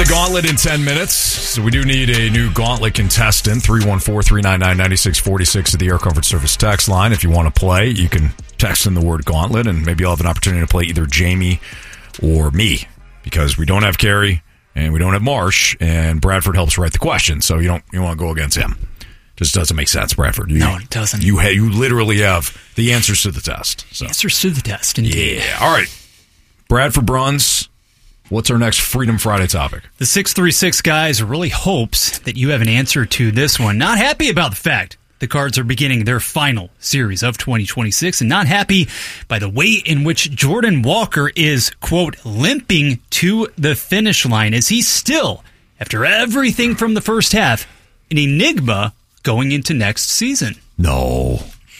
the gauntlet in 10 minutes. So we do need a new gauntlet contestant. 314-399-9646 at the Air Comfort Service text line. If you want to play, you can text in the word gauntlet, and maybe you'll have an opportunity to play either Jamie or me, because we don't have Carrie and we don't have Marsh, and Bradford helps write the question, so you want to go against him. Just doesn't make sense, Bradford. No, it doesn't. You literally have the answers to the test. So. Answers to the test, indeed. Yeah. All right. Bradford Bruns, what's our next Freedom Friday topic? The 636 guys really hopes that you have an answer to this one. Not happy about the fact the Cards are beginning their final series of 2026, and not happy by the way in which Jordan Walker is, quote, limping to the finish line, as he's still, after everything from the first half, an enigma going into next season. No,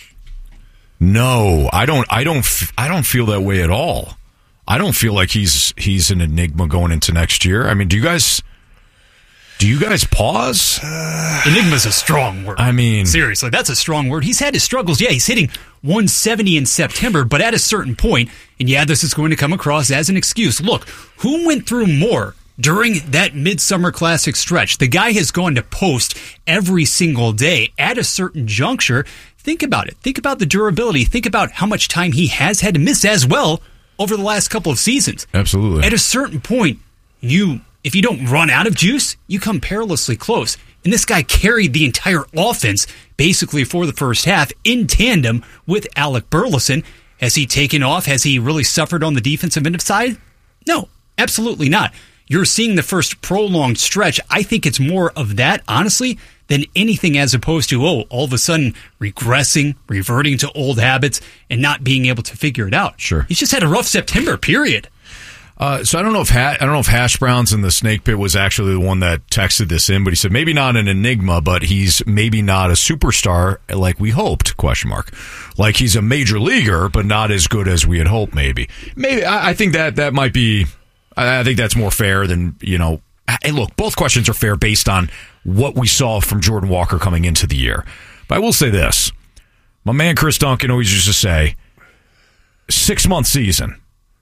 I don't feel that way at all. I don't feel like he's an enigma going into next year. I mean, do you guys pause? Enigma's a strong word. I mean, seriously, that's a strong word. He's had his struggles. Yeah, he's hitting 170 in September, but at a certain point, and yeah, this is going to come across as an excuse. Look, who went through more during that Midsummer Classic stretch? The guy has gone to post every single day. At a certain juncture, think about it. Think about the durability. Think about how much time he has had to miss as well over the last couple of seasons. Absolutely. At a certain point, if you don't run out of juice, you come perilously close. And this guy carried the entire offense basically for the first half in tandem with Alec Burleson. Has he taken off? Has he really suffered on the defensive end of side? No, absolutely not. You're seeing the first prolonged stretch. I think it's more of that, honestly, than anything, as opposed to, all of a sudden regressing, reverting to old habits, and not being able to figure it out. Sure. He's just had a rough September, period. So I don't know if Hash Browns in the Snake Pit was actually the one that texted this in, but he said maybe not an enigma, but he's maybe not a superstar like we hoped, ? Like he's a major leaguer, but not as good as we had hoped, maybe. Maybe I think that might be, I think that's more fair than, hey, look, both questions are fair based on what we saw from Jordan Walker coming into the year. But I will say this. My man Chris Duncan always used to say, 6-month season.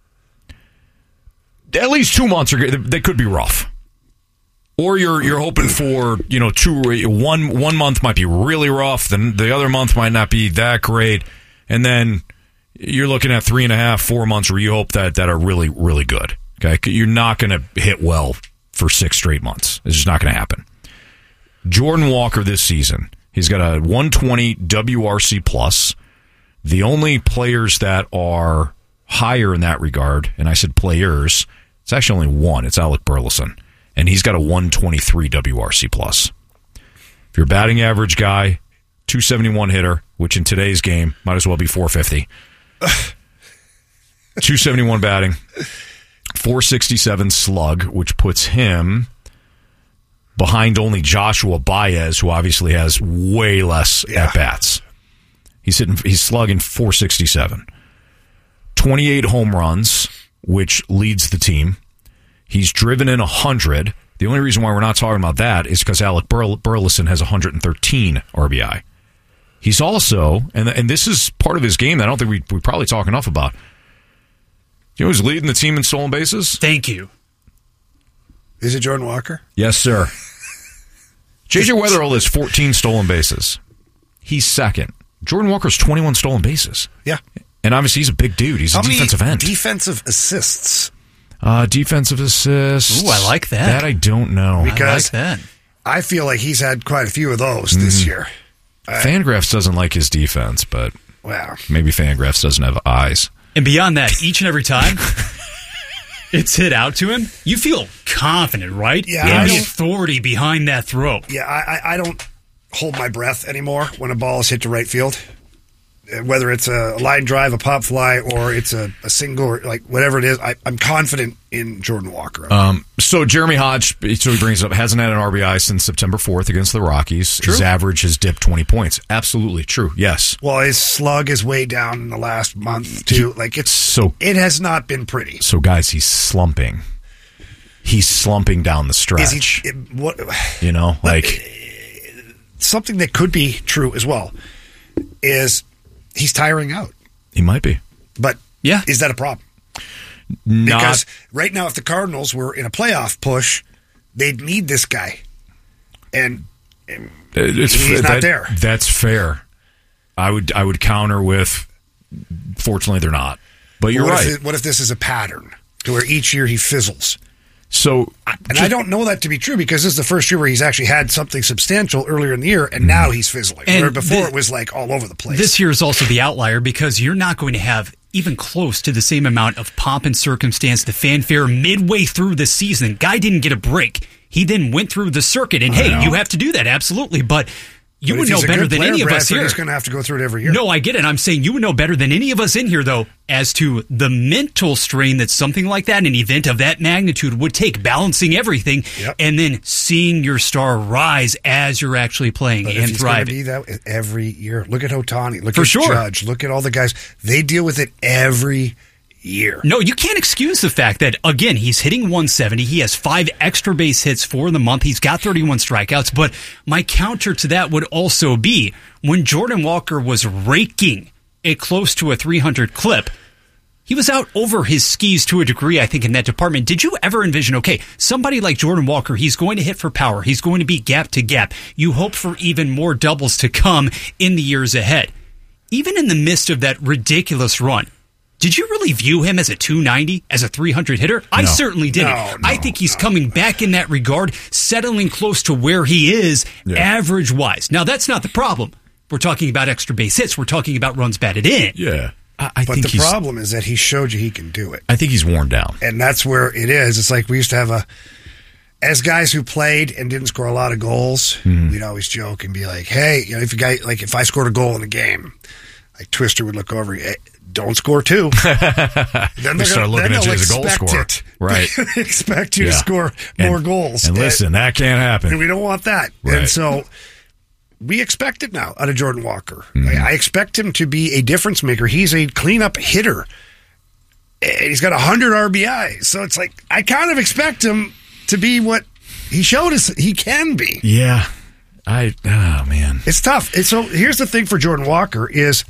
At least 2 months they could be rough, or you're hoping for 1 month might be really rough, then the other month might not be that great, and then you're looking at 3.5, 4 months where you hope that are really, really good. Okay, you're not going to hit well for 6 straight months. It's just not going to happen. Jordan Walker this season, he's got a 120 WRC plus. The only players that are higher in that regard, and I said players, it's actually only one. It's Alec Burleson, and he's got a 123 WRC plus. If you're a batting average guy, 271 hitter, which in today's game might as well be 450. 271 batting, 467 slug, which puts him behind only Joshua Baez, who obviously has way less at bats. He's slugging 467. 28 home runs, which leads the team. He's driven in 100. The only reason why we're not talking about that is because Alec Burleson has 113 RBI. He's also, and this is part of his game that I don't think we probably talk enough about. You know who's leading the team in stolen bases? Thank you. Is it Jordan Walker? Yes, sir. J.J. Weatherall has 14 stolen bases. He's second. Jordan Walker's 21 stolen bases. Yeah. And obviously, he's a big dude. He's a defensive end. Defensive assists? Defensive assists. Ooh, I like that. That I don't know. Because I like that. I feel like he's had quite a few of those this year. Fangraphs doesn't like his defense, but maybe Fangraphs doesn't have eyes. And beyond that, each and every time it's hit out to him, you feel confident, right? Yeah. And the authority behind that throw. Yeah, I don't hold my breath anymore when a ball is hit to right field. Whether it's a line drive, a pop fly, or it's a single, or like whatever it is, I'm confident in Jordan Walker. So Jeremy Hodge, so he brings up, hasn't had an RBI since September 4th against the Rockies. True. His average has dipped 20 points. Absolutely true. Yes. Well, his slug is way down in the last month too. It has not been pretty. So guys, he's slumping. He's slumping down the stretch. Is he? Something that could be true as well is he's tiring out. He might be. But is that a problem? Because right now, if the Cardinals were in a playoff push, They need this guy. And He's not there. That's fair. I would counter with, fortunately, they're not. But you're right. What if this is a pattern to where each year he fizzles? So, I don't know that to be true because this is the first year where he's actually had something substantial earlier in the year, and now he's fizzling. And where before it was like all over the place. This year is also the outlier because you're not going to have even close to the same amount of pomp and circumstance, the fanfare midway through the season. Guy didn't get a break. He then went through the circuit, and hey, you have to do that, absolutely. But you would know better than any of us here. He's going to have to go through it every year. No, I get it. I'm saying you would know better than any of us in here, though, as to the mental strain that something like that, an event of that magnitude, would take, balancing everything, and then seeing your star rise as you're actually playing and thriving. He's going to be that every year. Look at Ohtani. Look at Judge. Look at all the guys. They deal with it every year. No, you can't excuse the fact that, again, he's hitting 170. He has 5 extra base hits for the month. He's got 31 strikeouts. But my counter to that would also be when Jordan Walker was raking it close to a 300 clip, he was out over his skis to a degree, I think, in that department. Did you ever envision, okay, somebody like Jordan Walker, he's going to hit for power. He's going to be gap to gap. You hope for even more doubles to come in the years ahead. Even in the midst of that ridiculous run, did you really view him as a 290, as a 300 hitter? I certainly didn't. I think he's coming back in that regard, settling close to where he is average-wise. Now, that's not the problem. We're talking about extra base hits. We're talking about runs batted in. Yeah. But the problem is that he showed you he can do it. I think he's worn down. And that's where it is. It's like we used to have as guys who played and didn't score a lot of goals, we'd always joke and be like, hey, if I scored a goal in a game, like Twister would look over, hey, don't score 2. Then they start looking at you as a goal scorer. Right. They expect you to score more goals. And listen, that can't happen. And we don't want that. Right. And so we expect it now out of Jordan Walker. I expect him to be a difference maker. He's a cleanup hitter. He's got 100 RBIs. So it's like, I kind of expect him to be what he showed us he can be. Yeah. Oh, man. It's tough. So here's the thing for Jordan Walker is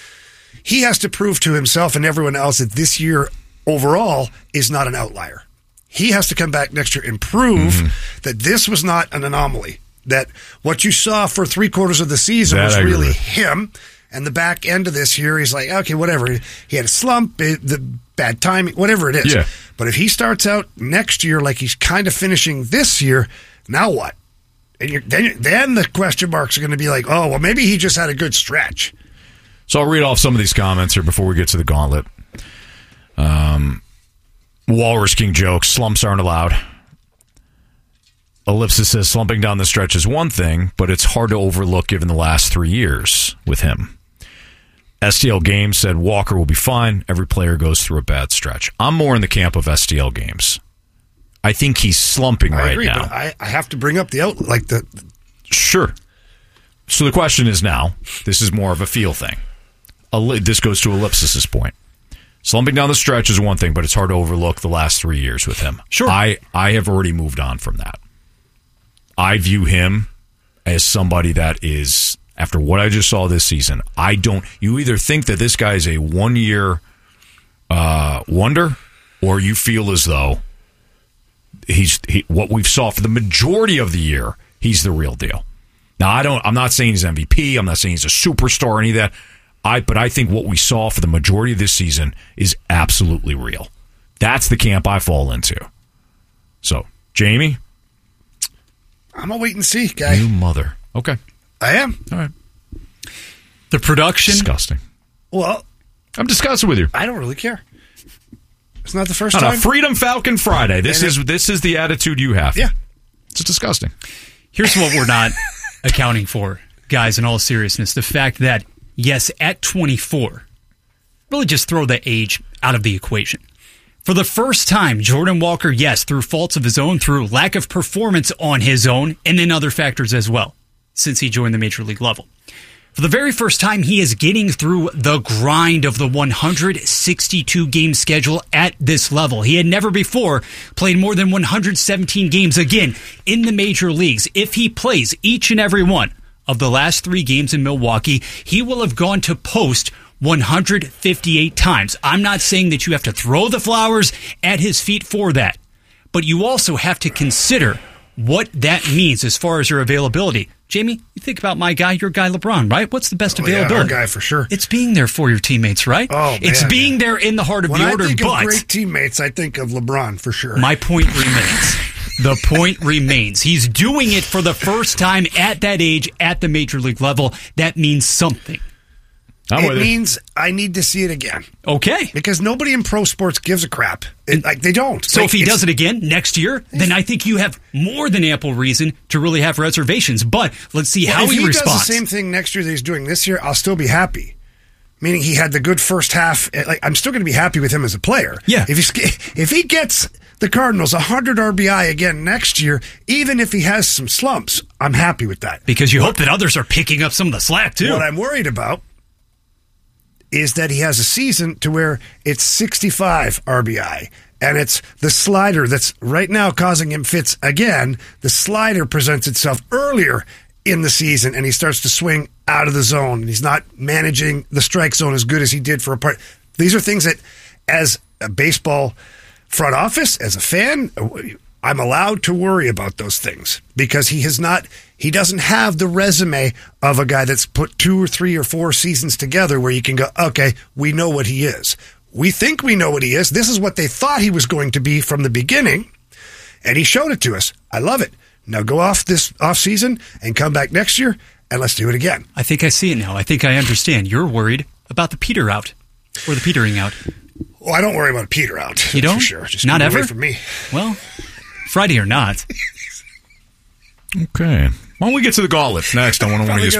he has to prove to himself and everyone else that this year overall is not an outlier. He has to come back next year and prove that this was not an anomaly, that what you saw for 3/4 of the season was really him. And the back end of this year, he's like, okay, whatever. He had a slump, the bad timing, whatever it is. Yeah. But if he starts out next year like he's kind of finishing this year, now what? And then the question marks are going to be like, oh, well, maybe he just had a good stretch. So I'll read off some of these comments here before we get to the gauntlet. Walrus King jokes, slumps aren't allowed. Ellipsis says slumping down the stretch is one thing, but it's hard to overlook given the last 3 years with him. STL Games said Walker will be fine. Every player goes through a bad stretch. I'm more in the camp of STL Games. I think he's slumping I right agree, now. But I have to bring up the outlet, like the. Sure. So the question is now, this is more of a feel thing. This goes to Ellipsis's point. Slumping down the stretch is one thing, but it's hard to overlook the last 3 years with him. Sure. I have already moved on from that. I view him as somebody that is, after what I just saw this season, you either think that this guy is a 1-year wonder, or you feel as though what we've saw for the majority of the year, he's the real deal. Now, I'm not saying he's MVP. I'm not saying he's a superstar or any of that. But I think what we saw for the majority of this season is absolutely real. That's the camp I fall into. So, Jamie? I'm a wait and see guy. You mother. Okay. I am. All right. The production. Disgusting. Well, I'm disgusting with you. I don't really care. It's not the first time. Freedom Falcon Friday. This is the attitude you have. Yeah. It's disgusting. Here's what we're not accounting for, guys, in all seriousness. The fact that, yes, at 24, really just throw the age out of the equation. For the first time, Jordan Walker, yes, through faults of his own, through lack of performance on his own, and then other factors as well, since he joined the Major League level. For the very first time, he is getting through the grind of the 162-game schedule at this level. He had never before played more than 117 games, again, in the major leagues. If he plays each and every one of the last 3 games in Milwaukee, he will have gone to post 158 times. I'm not saying that you have to throw the flowers at his feet for that, but you also have to consider what that means as far as your availability. Jamie, you think about my guy, your guy LeBron, right? What's the best availability? Yeah, our guy for sure. It's being there for your teammates, right? Oh, man, it's being there in the heart of when the order. I think but of great teammates, I think of LeBron for sure. My point remains. The point remains. He's doing it for the first time at that age, at the major league level. That means something. It means I need to see it again. Okay. Because nobody in pro sports gives a crap. They don't. So if he does it again next year, then I think you have more than ample reason to really have reservations. But let's see how he responds. If he does the same thing next year that he's doing this year, I'll still be happy. Meaning he had the good first half. I'm still going to be happy with him as a player. Yeah. If he gets the Cardinals 100 RBI again next year, even if he has some slumps, I'm happy with that. Because you hope that others are picking up some of the slack, too. What I'm worried about is that he has a season to where it's 65 RBI, and it's the slider that's right now causing him fits again. The slider presents itself earlier in the season, and he starts to swing out of the zone, and he's not managing the strike zone as good as he did for a part. These are things that, as a baseball front office, as a fan, I'm allowed to worry about those things because he doesn't have the resume of a guy that's put 2 or 3 or 4 seasons together where you can go, okay, we know what he is. We think we know what he is. This is what they thought he was going to be from the beginning, and he showed it to us. I love it. Now go off this off season and come back next year, and let's do it again. I think I see it now. I think I understand. You're worried about the peter out or the petering out. Well, I don't worry about a peter out. You don't? For sure. Just not ever? Away from me. Well, Friday or not. Okay. Why don't we get to the gauntlet next on 101 ESPN?